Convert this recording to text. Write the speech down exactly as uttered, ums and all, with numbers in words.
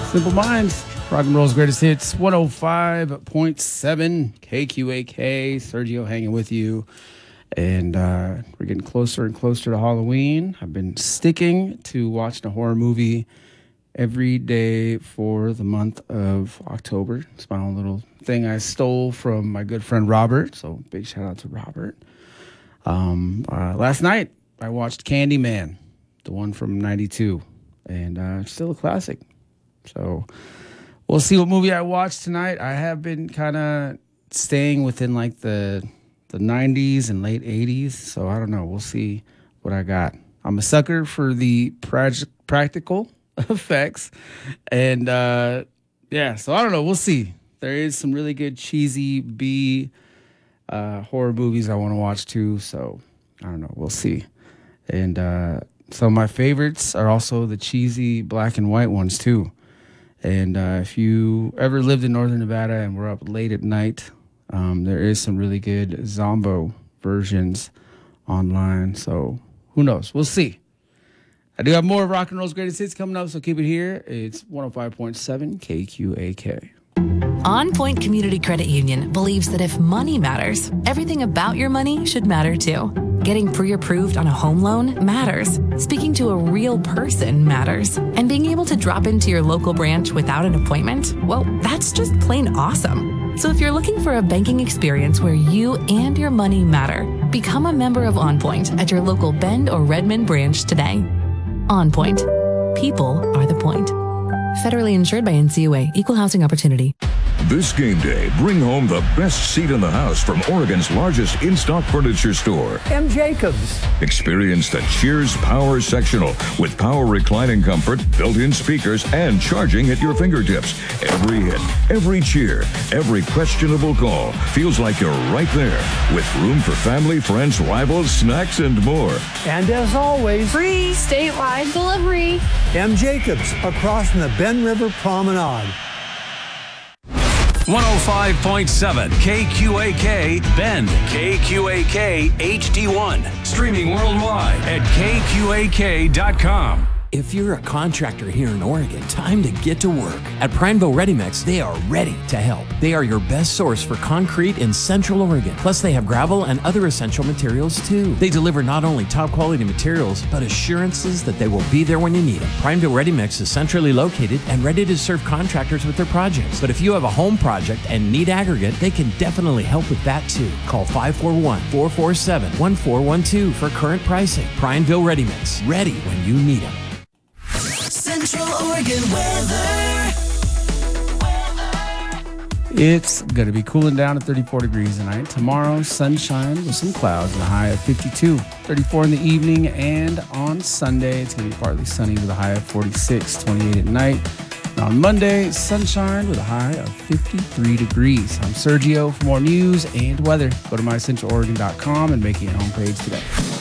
Simple Minds, rock and roll's greatest hits, one oh five point seven K Q A K. Sergio hanging with you. And uh, we're getting closer and closer to Halloween. I've been sticking to watching a horror movie every day for the month of October. It's my own little thing I stole from my good friend Robert. So big shout out to Robert. Um, uh, last night, I watched Candyman, the one from ninety-two. And uh, it's still a classic. So we'll see what movie I watch tonight. I have been kind of staying within like the the nineties and late eighties. So I don't know. We'll see what I got. I'm a sucker for the prag- practical effects. And uh, yeah, so I don't know. We'll see. There is some really good cheesy B uh, horror movies I want to watch too. So I don't know. We'll see. And uh, some of my favorites are also the cheesy black and white ones too. And uh, if you ever lived in Northern Nevada and were up late at night, um, there is some really good Zombo versions online. So who knows? We'll see. I do have more rock and roll's greatest hits coming up, so keep it here. It's one oh five point seven K Q A K. On Point Community Credit Union believes that if money matters, everything about your money should matter too. Getting pre-approved on a home loan matters. Speaking to a real person matters. And being able to drop into your local branch without an appointment, well, that's just plain awesome. So if you're looking for a banking experience where you and your money matter, become a member of On Point at your local Bend or Redmond branch today. On Point. People are the point. Federally insured by N C U A. Equal Housing Opportunity. This game day, bring home the best seat in the house from Oregon's largest in-stock furniture store, M. Jacobs. Experience the Cheers Power Sectional with power reclining comfort, built-in speakers, and charging at your fingertips. Every hit, every cheer, every questionable call feels like you're right there with room for family, friends, rivals, snacks, and more. And as always, free statewide delivery. M. Jacobs, across from the Ben River Promenade. one oh five point seven K Q A K Bend, K Q A K H D one, streaming worldwide at K Q A K dot com. If you're a contractor here in Oregon, time to get to work. At Prineville Ready Mix, they are ready to help. They are your best source for concrete in Central Oregon. Plus, they have gravel and other essential materials too. They deliver not only top quality materials, but assurances that they will be there when you need them. Prineville Ready Mix is centrally located and ready to serve contractors with their projects. But if you have a home project and need aggregate, they can definitely help with that too. Call five four one, four four seven, one four one two for current pricing. Prineville Ready Mix, ready when you need them. Central Oregon weather. It's going to be cooling down to thirty-four degrees tonight. Tomorrow, sunshine with some clouds and a high of fifty-two. thirty-four in the evening, and on Sunday, it's going to be partly sunny with a high of forty-six, twenty-eight at night. And on Monday, sunshine with a high of fifty-three degrees. I'm Sergio. For more news and weather, go to my central oregon dot com and make it your homepage today.